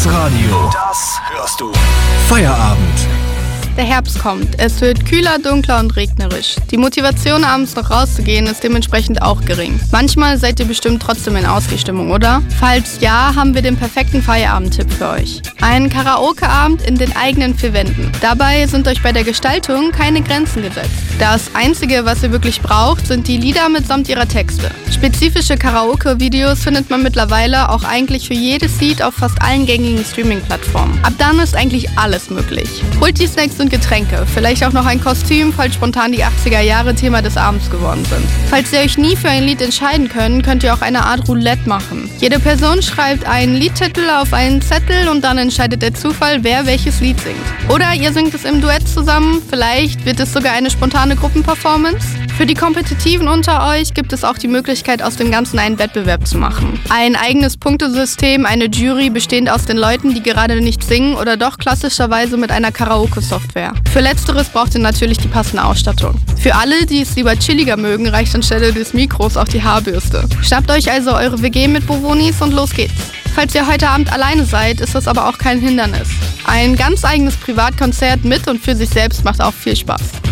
Das Radio. Das hörst du. Feierabend. Der Herbst kommt. Es wird kühler, dunkler und regnerisch. Die Motivation, abends noch rauszugehen, ist dementsprechend auch gering. Manchmal seid ihr bestimmt trotzdem in Ausgehstimmung, oder? Falls ja, haben wir den perfekten Feierabend-Tipp für euch. Ein Karaoke-Abend in den eigenen 4 Wänden. Dabei sind euch bei der Gestaltung keine Grenzen gesetzt. Das Einzige, was ihr wirklich braucht, sind die Lieder mitsamt ihrer Texte. Spezifische Karaoke-Videos findet man mittlerweile auch eigentlich für jedes Lied auf fast allen gängigen Streaming-Plattformen. Ab dann ist eigentlich alles möglich. Holt die Snacks und Getränke, vielleicht auch noch ein Kostüm, falls spontan die 80er Jahre Thema des Abends geworden sind. Falls ihr euch nie für ein Lied entscheiden könnt, könnt ihr auch eine Art Roulette machen. Jede Person schreibt einen Liedtitel auf einen Zettel und dann entscheidet der Zufall, wer welches Lied singt. Oder ihr singt es im Duett zusammen, vielleicht wird es sogar eine spontane Gruppenperformance. Für die Kompetitiven unter euch gibt es auch die Möglichkeit, aus dem Ganzen einen Wettbewerb zu machen. Ein eigenes Punktesystem, eine Jury bestehend aus den Leuten, die gerade nicht singen oder doch klassischerweise mit einer Karaoke-Software. Für Letzteres braucht ihr natürlich die passende Ausstattung. Für alle, die es lieber chilliger mögen, reicht anstelle des Mikros auch die Haarbürste. Schnappt euch also eure WG-Mitbewohnis und los geht's. Falls ihr heute Abend alleine seid, ist das aber auch kein Hindernis. Ein ganz eigenes Privatkonzert mit und für sich selbst macht auch viel Spaß.